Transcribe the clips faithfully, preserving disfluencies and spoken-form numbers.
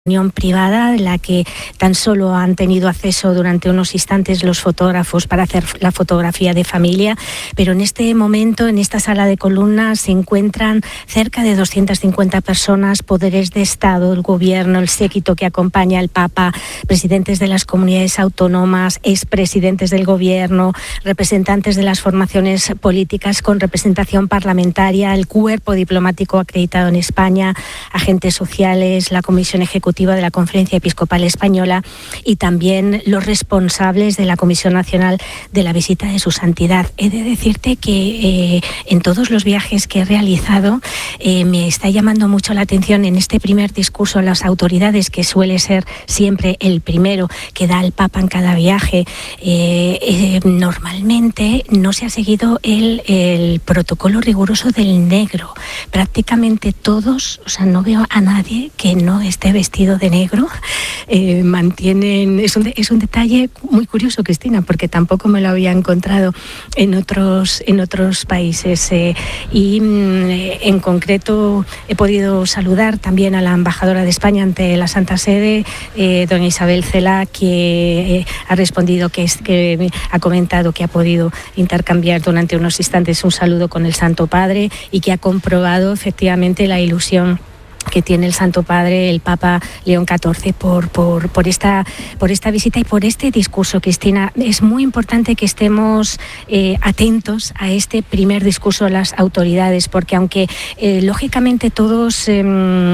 reunión privada en la que tan solo han tenido acceso durante unos instantes los fotógrafos para hacer la fotografía de familia, pero en este momento, en esta sala de columnas, se encuentran cerca de doscientas cincuenta personas, poderes de Estado, el gobierno, el séquito que acompaña al Papa, presidentes de las comunidades autónomas, expresidentes del gobierno, representantes de las formaciones políticas con representación parlamentaria, el cuerpo diplomático acreditado en España, agentes sociales, la Comisión Ejecutiva de la Conferencia Episcopal Española y también los responsables de la Comisión Nacional de la Visita de Su Santidad. He de decirte que eh, en todos los viajes que he realizado eh, me está llamando mucho la atención en este primer discurso a las autoridades, que suele ser siempre el primero que da el Papa en cada viaje. Eh, eh, normalmente no se ha seguido el, el protocolo riguroso del negro. Prácticamente todos, o sea, no veo a nadie que no esté vestido de negro. Eh, mantienen, es un, es un detalle muy curioso, Cristina, porque tampoco me lo había encontrado en otros, en otros países. Eh, y mm, en concreto he podido saludar también a la embajadora de España ante la Santa Sede, eh, doña Isabel Cela, que eh, ha respondido, que, es, que ha comentado que ha podido intercambiar durante unos instantes un saludo con el Santo Padre y que ha comprobado efectivamente la ilusión que tiene el Santo Padre, el Papa León catorce, por, por, por, esta, por esta visita y por este discurso, Cristina. Es muy importante que estemos eh, atentos a este primer discurso de las autoridades, porque aunque eh, lógicamente todos eh,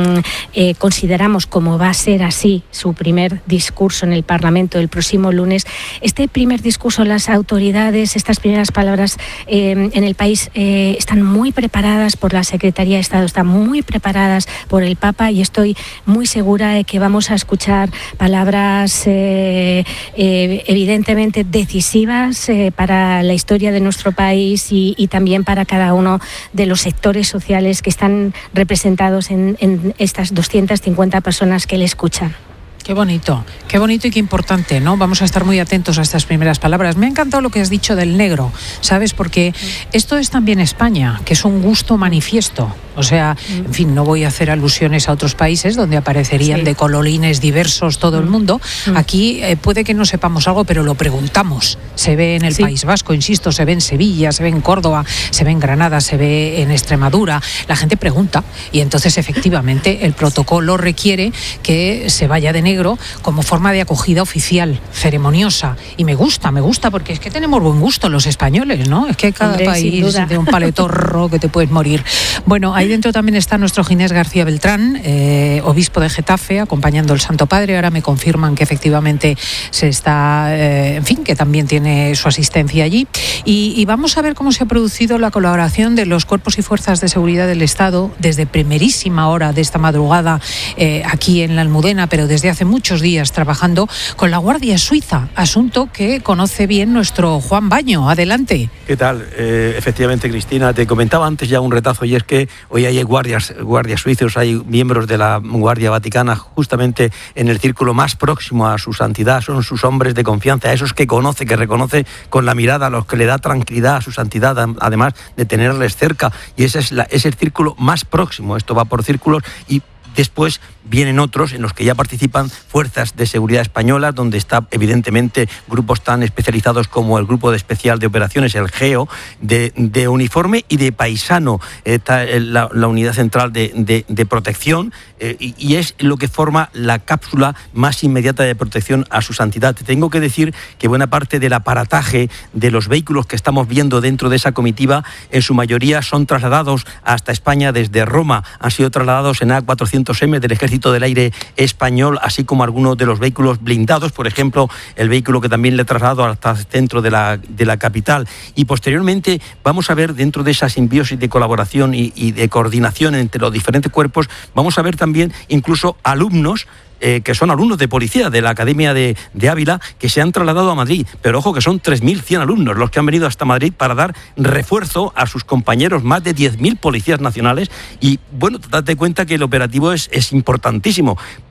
eh, consideramos como va a ser así su primer discurso en el Parlamento el próximo lunes, este primer discurso de las autoridades, estas primeras palabras eh, en el país eh, están muy preparadas por la Secretaría de Estado, están muy preparadas por el Papa, y estoy muy segura de que vamos a escuchar palabras eh, eh, evidentemente decisivas eh, para la historia de nuestro país y, y también para cada uno de los sectores sociales que están representados en, en estas doscientas cincuenta personas que le escuchan. Qué bonito, qué bonito y qué importante, ¿no? Vamos a estar muy atentos a estas primeras palabras. Me ha encantado lo que has dicho del negro, ¿sabes? Porque esto es también España, que es un gusto manifiesto. O sea, en fin, no voy a hacer alusiones a otros países donde aparecerían sí. de colorines diversos todo el mundo. Aquí eh, puede que no sepamos algo, pero lo preguntamos. Se ve en el sí. País Vasco, insisto, se ve en Sevilla, se ve en Córdoba, se ve en Granada, se ve en Extremadura. La gente pregunta y entonces efectivamente el protocolo requiere que se vaya de negro como forma de acogida oficial, ceremoniosa. Y me gusta, me gusta, porque es que tenemos buen gusto los españoles, ¿no? Es que cada Hombre, país de un paletorro que te puedes morir. Bueno, hay dentro también está nuestro Ginés García Beltrán, eh, obispo de Getafe, acompañando al Santo Padre. Ahora me confirman que efectivamente se está, eh, en fin, que también tiene su asistencia allí. Y, y vamos a ver cómo se ha producido la colaboración de los cuerpos y fuerzas de seguridad del Estado desde primerísima hora de esta madrugada eh, aquí en la Almudena, pero desde hace muchos días trabajando con la Guardia Suiza, asunto que conoce bien nuestro Juan Baño. Adelante. ¿Qué tal? Eh, efectivamente, Cristina, te comentaba antes ya un retazo, y es que hoy hay guardias, guardias suizos, hay miembros de la Guardia Vaticana justamente en el círculo más próximo a su santidad. Son sus hombres de confianza, esos que conoce, que reconoce con la mirada, a los que le da tranquilidad a su santidad, además de tenerles cerca. Y ese es, la, es el círculo más próximo. Esto va por círculos y después vienen otros en los que ya participan fuerzas de seguridad españolas, donde está evidentemente grupos tan especializados como el Grupo de Especial de Operaciones, el GEO, de, de uniforme y de paisano, está la, la unidad central de, de, de protección, eh, y, y es lo que forma la cápsula más inmediata de protección a su santidad. Te tengo que decir que buena parte del aparataje de los vehículos que estamos viendo dentro de esa comitiva, en su mayoría son trasladados hasta España desde Roma, han sido trasladados en A cuatrocientos eme del Ejército del Aire español, así como algunos de los vehículos blindados, por ejemplo, el vehículo que también le he trasladado hasta el centro de la, de la capital. Y posteriormente vamos a ver, dentro de esa simbiosis de colaboración y, y de coordinación entre los diferentes cuerpos, vamos a ver también incluso alumnos Eh, que son alumnos de policía de la Academia de, de Ávila, que se han trasladado a Madrid. Pero ojo, que son tres mil cien alumnos los que han venido hasta Madrid para dar refuerzo a sus compañeros, más de diez mil policías nacionales. Y bueno, date cuenta que el operativo es, es importantísimo.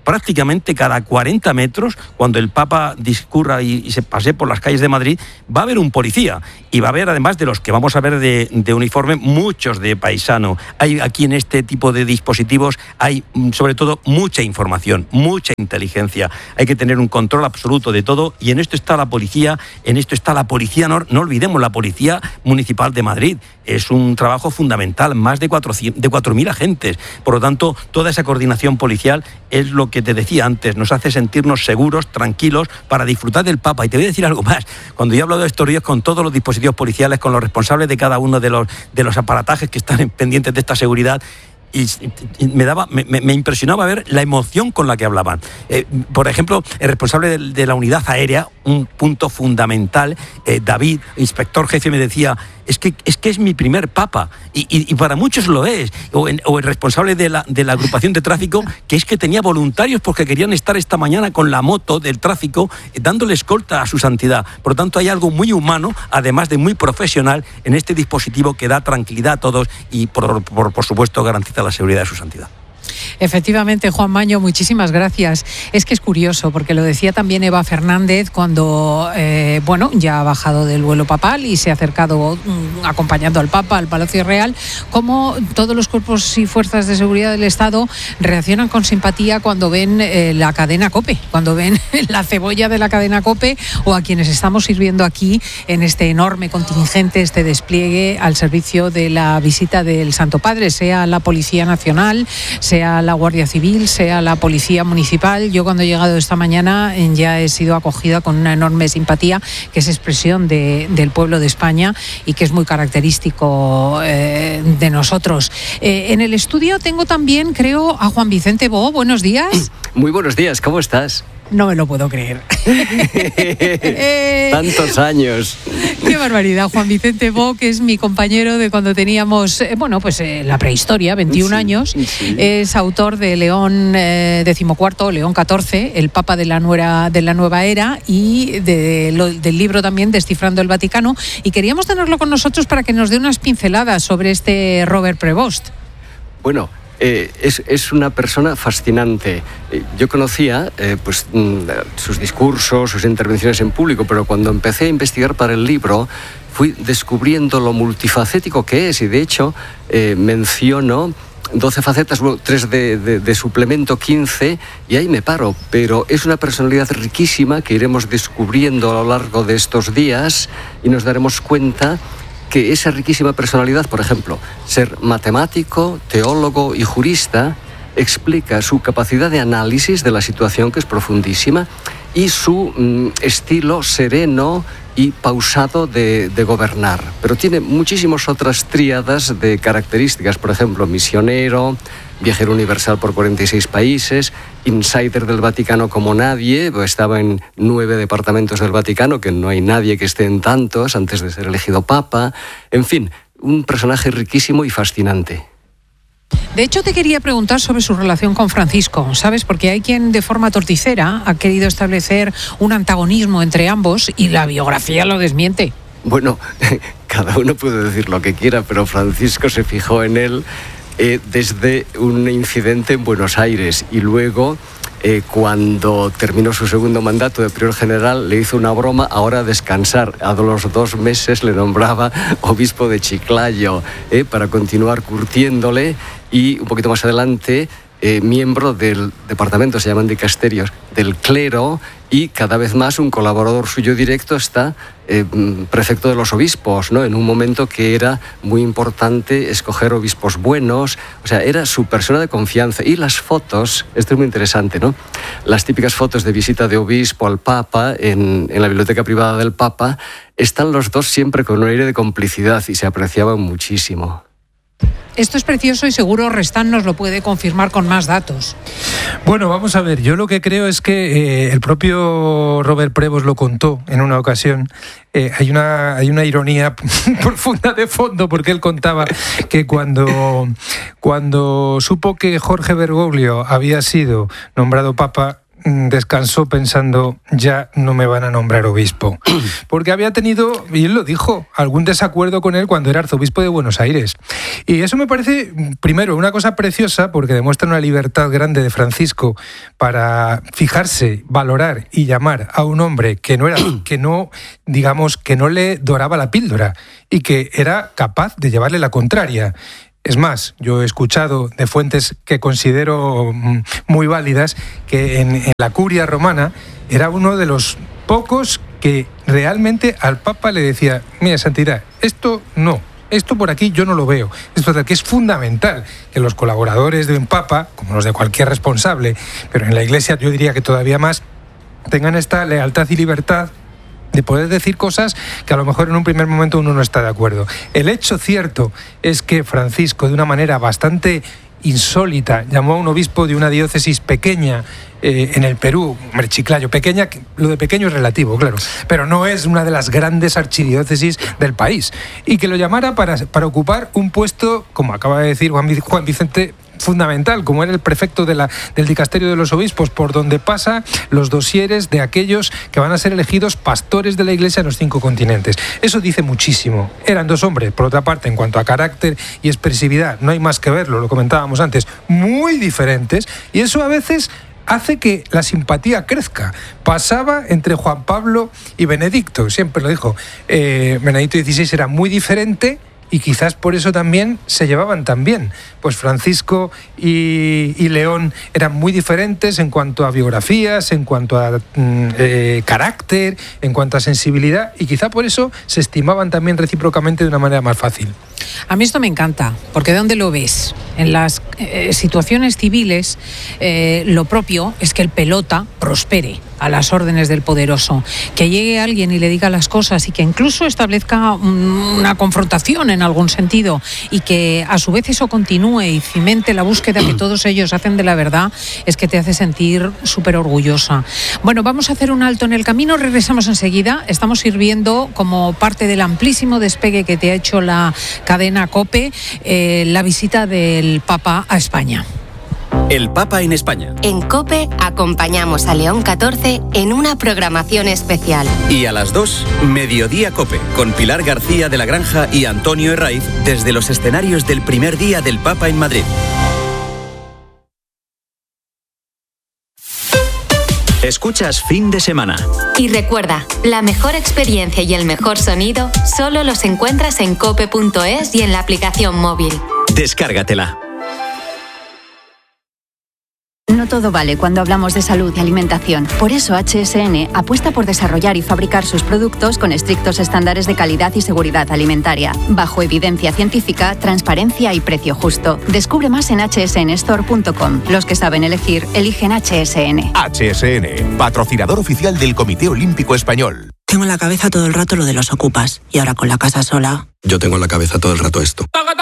prácticamente cada cuarenta metros, cuando el Papa discurra y, y se pase por las calles de Madrid, va a haber un policía. Y va a haber, además de los que vamos a ver de, de uniforme, muchos de paisano. Hay aquí en este tipo de dispositivos, hay sobre todo mucha información, mucha inteligencia. Hay que tener un control absoluto de todo, y en esto está la policía, en esto está la policía, no, no olvidemos, la Policía Municipal de Madrid. Es un trabajo fundamental, más de cuatro mil agentes. Por lo tanto, toda esa coordinación policial es lo que te decía antes, nos hace sentirnos seguros, tranquilos, para disfrutar del Papa. Y te voy a decir algo más. Cuando yo he hablado de estos días con todos los dispositivos policiales, con los responsables de cada uno de los, de los aparatajes que están pendientes de esta seguridad, y me daba, me, me impresionaba ver la emoción con la que hablaban. Eh, por ejemplo, el responsable de, de la unidad aérea, un punto fundamental, eh, David, inspector jefe, me decía, es que es, que es mi primer Papa, y, y, y para muchos lo es. O, en, o el responsable de la, de la agrupación de tráfico, que es que tenía voluntarios porque querían estar esta mañana con la moto del tráfico, eh, dándole escolta a su santidad. Por lo tanto, hay algo muy humano, además de muy profesional, en este dispositivo que da tranquilidad a todos y, por, por, por supuesto, garantiza la seguridad de su santidad. Efectivamente, Juan Maño, muchísimas gracias. Es que es curioso, porque lo decía también Eva Fernández cuando, eh, bueno, ya ha bajado del vuelo papal y se ha acercado mm, acompañando al Papa al Palacio Real, cómo todos los cuerpos y fuerzas de seguridad del Estado reaccionan con simpatía cuando ven eh, la cadena COPE, cuando ven la cebolla de la cadena COPE, o a quienes estamos sirviendo aquí en este enorme contingente, este despliegue al servicio de la visita del Santo Padre, sea la Policía Nacional, sea la Guardia Civil, sea la Policía Municipal. Yo cuando he llegado esta mañana ya he sido acogida con una enorme simpatía, que es expresión de, del pueblo de España y que es muy característico eh, de nosotros. Eh, en el estudio tengo también, creo, a Juan Vicente Bo. Buenos días. Muy buenos días, ¿cómo estás? No me lo puedo creer. Tantos años. Qué barbaridad. Juan Vicente Bo, que es mi compañero de cuando teníamos, eh, bueno, pues eh, la prehistoria, veintiún sí, años, sí. Es autor de León eh, decimocuarto, León catorce, el Papa de la, nuera, de la Nueva Era, y de, lo, del libro también Descifrando el Vaticano. Y queríamos tenerlo con nosotros para que nos dé unas pinceladas sobre este Robert Prevost. Bueno, Eh, es, es una persona fascinante. Eh, yo conocía eh, pues, mm, sus discursos, sus intervenciones en público, pero cuando empecé a investigar para el libro fui descubriendo lo multifacético que es, y de hecho eh, menciono doce facetas, bueno, tres de, de, de suplemento, quince, y ahí me paro. Pero es una personalidad riquísima que iremos descubriendo a lo largo de estos días, y nos daremos cuenta que esa riquísima personalidad, por ejemplo, ser matemático, teólogo y jurista, explica su capacidad de análisis de la situación, que es profundísima, y su mm, estilo sereno y pausado de, de gobernar. Pero tiene muchísimas otras tríadas de características, por ejemplo, misionero, viajero universal por cuarenta y seis países, insider del Vaticano como nadie, estaba en nueve departamentos del Vaticano, que no hay nadie que esté en tantos antes de ser elegido Papa. En fin, un personaje riquísimo y fascinante. De hecho, te quería preguntar sobre su relación con Francisco, ¿sabes? Porque hay quien de forma torticera ha querido establecer un antagonismo entre ambos y la biografía lo desmiente. Bueno, cada uno puede decir lo que quiera, pero Francisco se fijó en él eh, desde un incidente en Buenos Aires, y luego, eh, cuando terminó su segundo mandato de prior general, le hizo una broma: ahora a descansar. A los dos meses le nombraba obispo de Chiclayo, eh, para continuar curtiéndole, y un poquito más adelante eh, miembro del departamento, se llaman dicasterios, del clero, y cada vez más un colaborador suyo directo está eh, prefecto de los obispos, ¿no? En un momento que era muy importante escoger obispos buenos. O sea, era su persona de confianza. Y las fotos, esto es muy interesante, ¿no? Las típicas fotos de visita de obispo al Papa en, en la biblioteca privada del Papa, están los dos siempre con un aire de complicidad y se apreciaban muchísimo. Esto es precioso y seguro Restán nos lo puede confirmar con más datos. Bueno, vamos a ver, yo lo que creo es que eh, el propio Robert Prevost lo contó en una ocasión. Eh, hay una hay una ironía profunda de fondo, porque él contaba que cuando, cuando supo que Jorge Bergoglio había sido nombrado Papa, descansó pensando, ya no me van a nombrar obispo. Porque había tenido, y él lo dijo, algún desacuerdo con él cuando era arzobispo de Buenos Aires. Y eso me parece, primero, una cosa preciosa, porque demuestra una libertad grande de Francisco para fijarse, valorar y llamar a un hombre que no era, que no, digamos, que no le doraba la píldora y que era capaz de llevarle la contraria. Es más, yo he escuchado de fuentes que considero muy válidas que en, en la curia romana era uno de los pocos que realmente al Papa le decía, mira, santidad, esto no, esto por aquí yo no lo veo. Esto de aquí es fundamental que los colaboradores de un Papa, como los de cualquier responsable, pero en la Iglesia yo diría que todavía más, tengan esta lealtad y libertad de poder decir cosas que a lo mejor en un primer momento uno no está de acuerdo. El hecho cierto es que Francisco, de una manera bastante insólita, llamó a un obispo de una diócesis pequeña eh, en el Perú, hombre, Chiclayo, pequeña, lo de pequeño es relativo, claro, pero no es una de las grandes archidiócesis del país, y que lo llamara para, para ocupar un puesto, como acaba de decir Juan, Juan Vicente, fundamental, como era el prefecto de la, del dicasterio de los obispos, por donde pasa los dosieres de aquellos que van a ser elegidos pastores de la Iglesia en los cinco continentes. Eso dice muchísimo. Eran dos hombres, por otra parte, en cuanto a carácter y expresividad, no hay más que verlo, lo comentábamos antes, muy diferentes, y eso a veces hace que la simpatía crezca. Pasaba entre Juan Pablo y Benedicto, siempre lo dijo. Eh, Benedicto dieciséis era muy diferente, y quizás por eso también se llevaban tan bien. Pues Francisco y, y León eran muy diferentes en cuanto a biografías, en cuanto a eh, carácter, en cuanto a sensibilidad, y quizá por eso se estimaban también recíprocamente de una manera más fácil. A mí esto me encanta, porque ¿de dónde lo ves? En las eh, situaciones civiles, eh, lo propio es que el pelota prospere a las órdenes del poderoso, que llegue alguien y le diga las cosas y que incluso establezca un, una confrontación en algún sentido, y que a su vez eso continúe y cimente la búsqueda que todos ellos hacen de la verdad, es que te hace sentir súper orgullosa. Bueno, vamos a hacer un alto en el camino, regresamos enseguida. Estamos sirviendo como parte del amplísimo despegue que te ha hecho la cadena COPE, eh, la visita del Papa a España. El Papa en España. En COPE acompañamos a León catorce en una programación especial. Y a las dos, Mediodía COPE, con Pilar García de la Granja y Antonio Herraiz, desde los escenarios del primer día del Papa en Madrid. Escuchas Fin de Semana. Y recuerda, la mejor experiencia y el mejor sonido solo los encuentras en cope punto es y en la aplicación móvil. Descárgatela. No todo vale cuando hablamos de salud y alimentación. Por eso H S N apuesta por desarrollar y fabricar sus productos con estrictos estándares de calidad y seguridad alimentaria, bajo evidencia científica, transparencia y precio justo. Descubre más en hache ese ene store punto com. Los que saben elegir, eligen H S N. H S N, patrocinador oficial del Comité Olímpico Español. Tengo en la cabeza todo el rato lo de los ocupas, y ahora con la casa sola... Yo tengo en la cabeza todo el rato esto.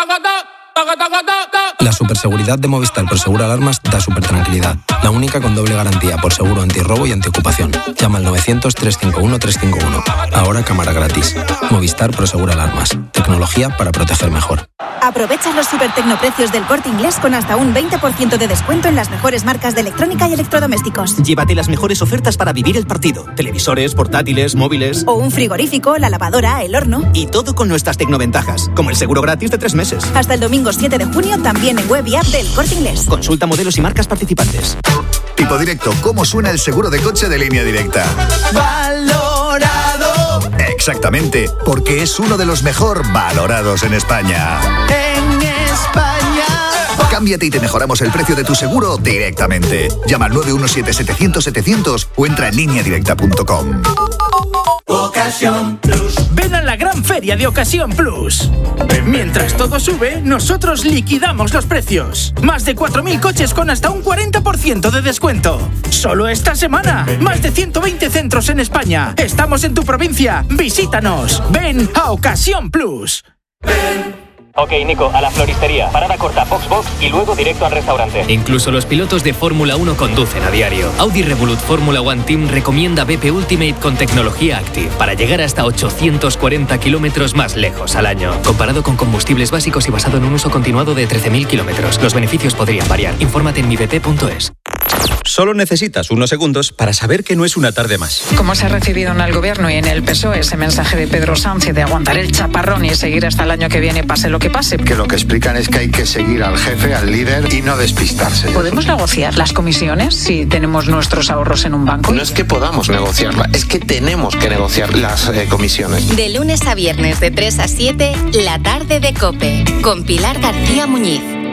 La superseguridad de Movistar Prosegura Alarmas da súper tranquilidad. La única con doble garantía por seguro antirrobo y antiocupación. Llama al novecientos, trescientos cincuenta y uno, trescientos cincuenta y uno. Ahora cámara gratis. Movistar Prosegura Alarmas. Tecnología para proteger mejor. Aprovecha los supertecnoprecios del Corte Inglés con hasta un veinte por ciento de descuento en las mejores marcas de electrónica y electrodomésticos. Llévate las mejores ofertas para vivir el partido. Televisores, portátiles, móviles... O un frigorífico, la lavadora, el horno... Y todo con nuestras tecnoventajas, como el seguro gratis de tres meses. Hasta el domingo siete de junio también en web y app del Corte Inglés. Consulta modelos y marcas participantes. Tipo Directo, ¿cómo suena el seguro de coche de Línea Directa? Valorado. Exactamente, porque es uno de los mejor valorados en España. En España. Cámbiate y te mejoramos el precio de tu seguro directamente. Llama al nueve uno siete, setecientos, setecientos o entra en línea directa punto com. Ocasión Plus. Ven a la gran feria de Ocasión Plus. Mientras todo sube, nosotros liquidamos los precios. Más de cuatro mil coches con hasta un cuarenta por ciento de descuento. Solo esta semana. Más de ciento veinte centros en España. Estamos en tu provincia. Visítanos. Ven a Ocasión Plus. Ven. Ok, Nico, a la floristería. Parada corta, Foxbox y luego directo al restaurante. Incluso los pilotos de Fórmula uno conducen a diario. Audi Revolut Fórmula One Team recomienda B P Ultimate con tecnología Active para llegar hasta ochocientos cuarenta kilómetros más lejos al año. Comparado con combustibles básicos y basado en un uso continuado de trece mil kilómetros. Los beneficios podrían variar. Infórmate en mi b p punto es. Solo necesitas unos segundos para saber que no es una tarde más. ¿Cómo se ha recibido en el Gobierno y en el P S O E ese mensaje de Pedro Sánchez de aguantar el chaparrón y seguir hasta el año que viene, pase lo que pase? Que lo que explican es que hay que seguir al jefe, al líder y no despistarse. ¿Podemos negociar las comisiones si tenemos nuestros ahorros en un banco? No es que podamos negociarla, es que tenemos que negociar las eh, comisiones. De lunes a viernes de tres a siete, la tarde de COPE, con Pilar García Muñiz.